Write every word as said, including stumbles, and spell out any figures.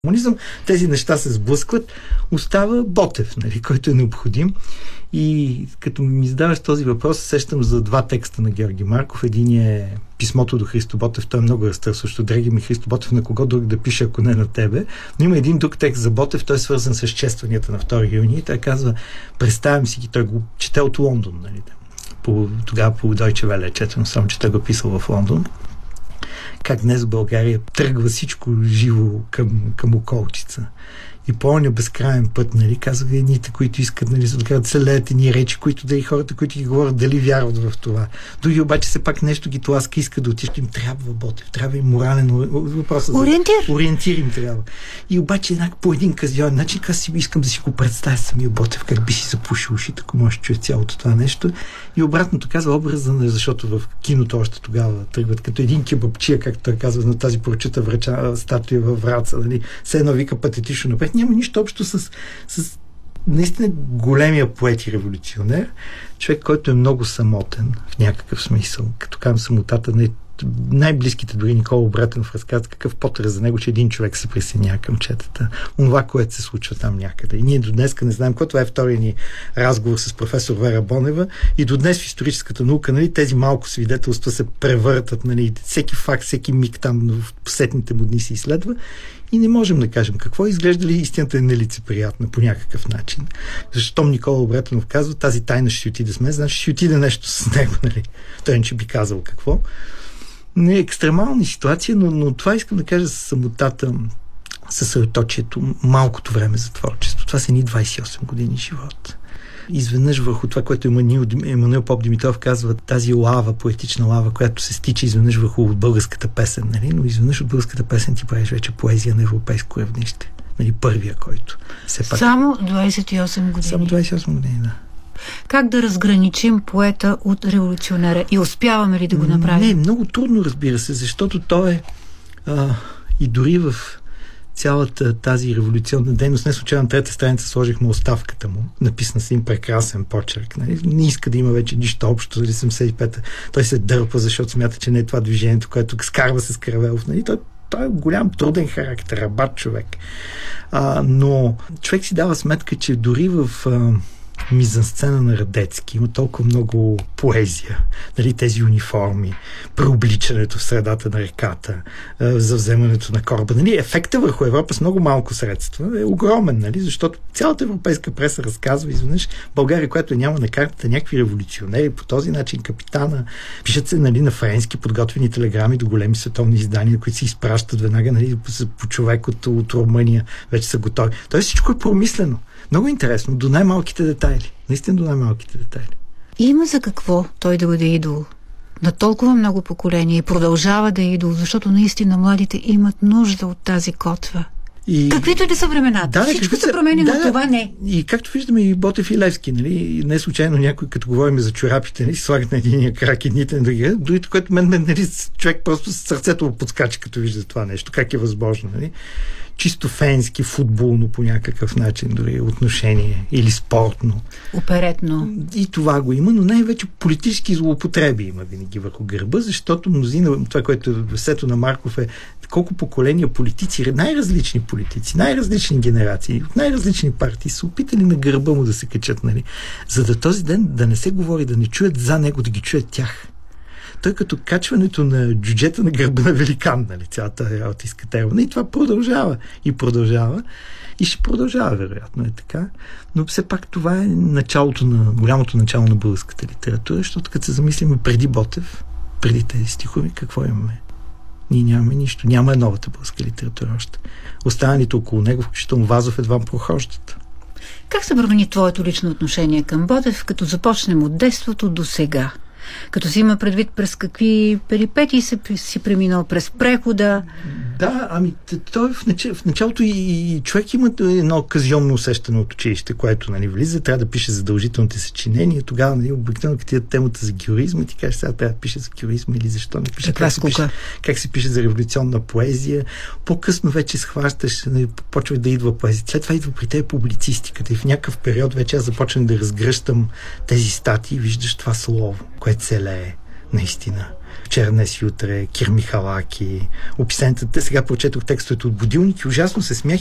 комунизъм, тези неща се сблъскват, остава Ботев, нали, който е необходим. И като ми задаваш този въпрос, сещам за два текста на Георги Марков. Един е писмото до Христо Ботев, той е много разтърсващо. Драги ми Христо Ботев, на кого друг да пише, ако не на тебе. Но има един друг текст за Ботев, той е свързан с честванията на втори юни. И той казва, представям си ги, той го чете от Лондон, нали, по, тогава по Deutsche Welle, четвам само, че той го писал в Лондон. Как днес в България тръгва всичко живо към, към околчица. И по оня безкрайен път, нали, казаха едните, които искат, нали, да се леят едни речи, които да и хората, които ги говорят, дали вярват в това. Други обаче все пак нещо ги тласка, иска да отиш, им трябва Ботев, трябва и морален въпрос. Ориентир. Ориентир им трябва. И обаче една, по един казион начин, аз си искам да си го представя самия Ботев, как би си запушил ушите, ако може да чуе цялото това нещо. И обратното казва образа, защото в киното още тогава тръгват като един кебапчия, както той казва на тази прочута врача, статуя във Враца, нали, все едно вика патетично напред. Няма нищо общо с, с наистина големия поет и революционер, човек, който е много самотен в някакъв смисъл. Като казвам самотата, най- най-близките дори Никола Братенов разказва какъв потрес за него, че един човек се присъединява към четата. Онова, което се случва там някъде. И ние до днеска не знаем, това е втория ни разговор с професор Вера Бонева, и до днес в историческата наука, нали, тези малко свидетелства се превъртат, нали, всеки факт, всеки миг там в посетните му дни се изследва. И не можем да кажем какво изглежда ли истината е нелицеприятна по някакъв начин. Защото Никола Братенов казва, тази тайна ще си отиде с мен, значи ще отиде нещо с него, нали. Той не ще би казал какво. Не е екстремална ситуация, но, но това искам да кажа с самотата, съсредоточието, малкото време за творчество. Това са ни двайсет и осем години живот. Изведнъж върху това, което Емануил, Емануил Попдимитров казва, тази лава, поетична лава, която се стича изведнъж върху българската песен, нали? Но изведнъж от българската песен ти правиш вече поезия на европейско равнище. Нали? Първия, който. Все пак... Само двайсет и осем години. Само двайсет и осем години, да. Как да разграничим поета от революционера? И успяваме ли да го направим? Не, много трудно, разбира се, защото той е а, и дори в цялата тази революционна дейност, не случайно на трета страница сложихме оставката му, написана с един прекрасен почерк. Нали? Не иска да има вече нищо общо за седемдесет и пета. Той се дърпа, защото смята, че не е това движението, което скарва се с Каравелов. Нали? Той, той е голям труден характер, рабат човек. А, но човек си дава сметка, че дори в а, мизансцена на Радецки има толкова много поезия, нали, тези униформи, преобличането в средата на реката, за вземането на кораба. Нали, ефекта върху Европа с много малко средства е огромен, нали, защото цялата европейска преса разказва изведнъж България, която няма на картата някакви революционери, по този начин капитана, пишат се, нали, на френски подготвени телеграми до големи световни издания, които се изпращат веднага, нали, по човек от, от Румъния, вече са готови. Тоест всичко е промислено. Много интересно, до най-малките детайли. Наистина до най-малките детайли. Има за какво той да бъде идол на толкова много поколения и продължава да е идол, защото наистина младите имат нужда от тази котва. И... каквито и да са времената. Да, всичко се промени, да, но това не. И както виждаме и Ботев и Левски, нали, не случайно някой, като говорим за чорапите, нали, слагат на единия крак едните на другия, другите, което мен, мен, нали, човек просто с сърцето му подскача, като вижда това нещо. Как е възможно, нали? Чисто фенски, футболно по някакъв начин, дори отношение или спортно. Оперетно. И това го има, но най-вече политически злоупотреби има винаги върху гърба, защото мнозина, това, което е в сето на Марков е колко поколения политици, най-различни политици, най-различни генерации, от най-различни партии са опитали на гърба му да се качат, нали? За да този ден да не се говори, да не чуят за него, да ги чуят тях. Той като качването на джуджета на гърба на великан, нали, цялата работа изкатервана. И това продължава. И продължава. И ще продължава, вероятно е така. Но все пак това е началото на, голямото начало на българската литература, защото като се замислим преди Ботев, преди тези стихове, какво имаме? Ние нямаме нищо. Няма новата българска литература още. Останалите около него, включително Вазов, едва прохождат. Как се промени твоето лично отношение към Ботев, като започнем от детството до сега? Като си има предвид през какви перипетии си, си преминал, през прехода. Да, ами той в, нач... в началото и, и човек има едно казионно усещане от училище, което, нали, влиза, трябва да пише задължителните съчинения. Тогава, нали, обикновено като тия темата за героизма, ти кажеш, сега трябва да пише за героизма или защо не пише. Как се пише, как се пише за революционна поезия. По-късно вече схващаш, нали, почва да идва поезия. След това идва при теб публицистиката и в някакъв период вече аз започнах да разгръщам тези статии, виждаш това слово, което се лее. наистина. Вчера, днес и утре, Кир Михалаки, описанията. Сега прочетох текстовете от Будилник и ужасно се смях